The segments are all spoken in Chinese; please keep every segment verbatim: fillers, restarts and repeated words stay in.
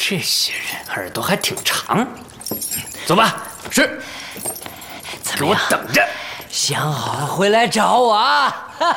这些人耳朵还挺长。走吧。 是。 给我等着。 想好回来找我啊！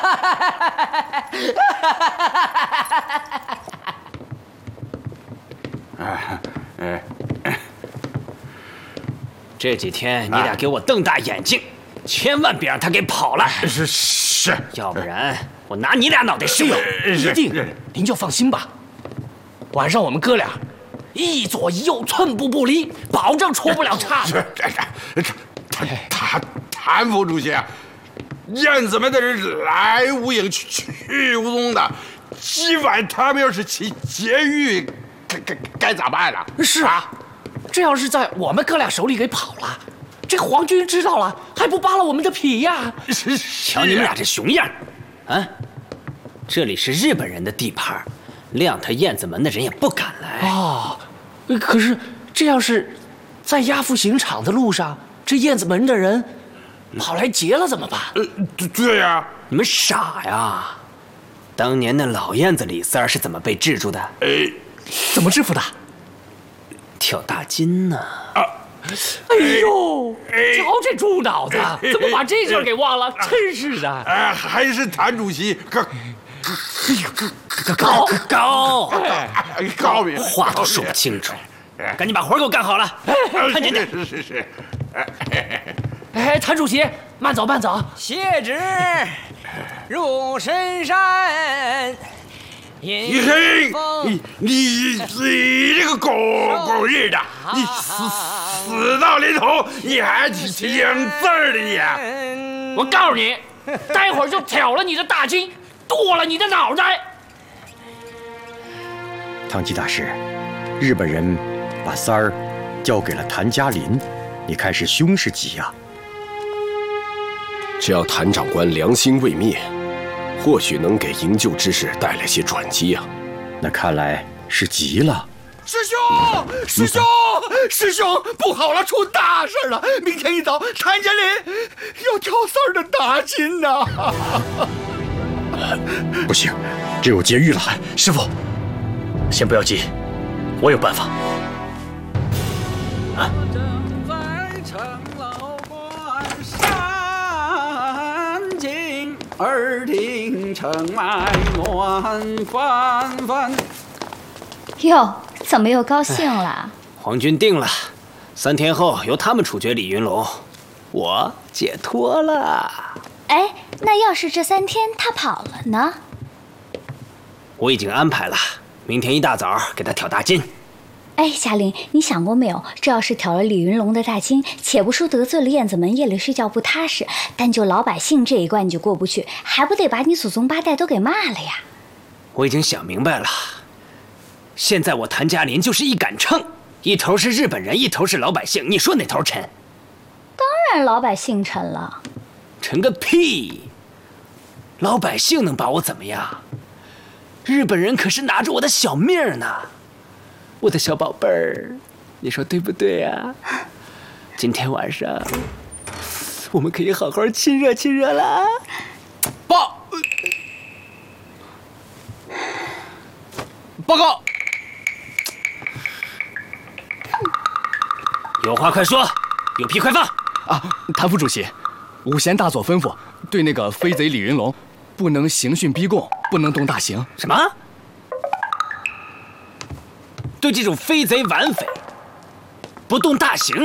这几天你俩给我瞪大眼睛，千万别让他给跑了。 是是， 要不然我拿你俩脑袋试试。 一定，您就放心吧。晚上我们哥俩一左一右，寸步不离，保证出不了岔子。 是这这谭谭谭副主席，燕子们的人来无影去去无踪的，今晚他们要是起劫狱，该该该咋办了？ 是啊，这要是在我们哥俩手里给跑了，这皇军知道了还不扒了我们的皮呀？ 瞧你们俩这熊样，啊！这里是日本人的地盘，亮他燕子门的人也不敢来。 哦，可是这要是在押赴刑场的路上，这燕子门的人跑来劫了怎么办？ 呃，对呀、啊， 你们傻呀！当年那老燕子李三儿是怎么被制住的？ 哎， 怎么制服的？ 挑大金呢？啊！ 哎呦，瞧这猪脑子，怎么把这事儿给忘了？真是的！ 哎，还是谭主席高高高高明， 话都说不清楚，赶紧把活给我干好了！看见点。 是是是。 哎，谭主席，慢走慢走。 谢旨入深山。 你嘿，你你你这个狗狗日的，你死死到临头，你还挺字儿的你！ 我告诉你，待会儿就挑了你的大筋，剁了你的脑袋。 堂吉大师，日本人把三儿交给了谭家林，你看是凶是吉呀？ 只要谭长官良心未灭，或许能给营救之事带来些转机啊。 那看来是急了。 师兄，师兄，师兄，不好了，出大事了！明天一早，谭家林要挑三儿的大金呐！ 不行，只有劫狱了。 师傅，先不要急，我有办法。啊！ 耳听城来乱纷纷。 哟，怎么又高兴了？ 皇军定了，三天后由他们处决李云龙，我解脱了。 哎，那要是这三天他跑了呢？ 我已经安排了，明天一大早给他挑大筋。 哎，嘉玲，你想过没有？这要是挑了李云龙的大筋，且不说得罪了燕子门，夜里睡觉不踏实，但就老百姓这一关你就过不去，还不得把你祖宗八代都给骂了呀？ 我已经想明白了，现在我谭家林就是一杆秤，一头是日本人，一头是老百姓，你说哪头沉？ 当然老百姓沉了。 沉个屁！老百姓能把我怎么样？日本人可是拿着我的小命呢。我的小宝贝儿，你说对不对呀？今天晚上我们可以好好亲热亲热了。 报报告， 有话快说，有屁快放啊！谭副主席，五贤大佐吩咐，对那个飞贼李云龙，不能刑讯逼供，不能动大刑。 什么？对这种飞贼顽匪，不动大刑？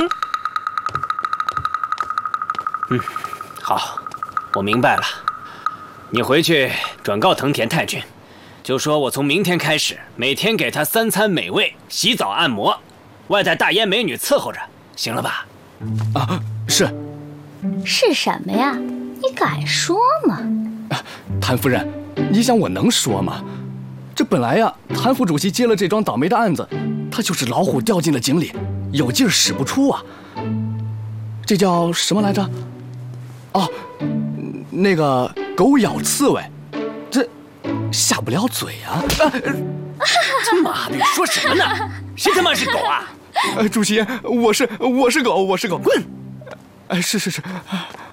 嗯，好，我明白了。你回去转告藤田太君，就说我从明天开始，每天给他三餐美味，洗澡按摩，外带大烟美女伺候着，行了吧？ 啊，是。 是什么呀？你敢说吗？ 啊，谭夫人，你想我能说吗？这本来呀，谭副主席接了这桩倒霉的案子，他就是老虎掉进了井里，有劲儿使不出啊。这叫什么来着？哦，那个狗咬刺猬，这下不了嘴啊。 这妈的，说什么呢？谁他妈是狗啊？ 呃，主席，我是我是狗，我是狗， 滚！ 哎，是是是。